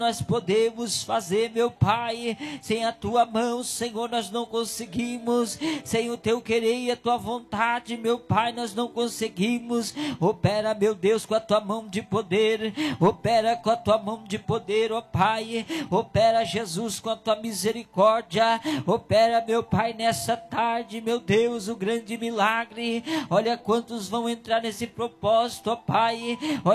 nós podemos fazer, meu Pai. Sem a tua mão, Senhor, nós não conseguimos. Sem o teu querer e a tua vontade, meu Pai, nós não conseguimos. Opera, meu Deus, com a tua mão de poder. Opera com a tua mão de poder, ó Pai. Opera, Jesus, com a tua misericórdia. Opera, meu Pai, nessa tarde, meu Deus, o grande milagre. Olha quantos vão entrar nesse propósito, ó Pai.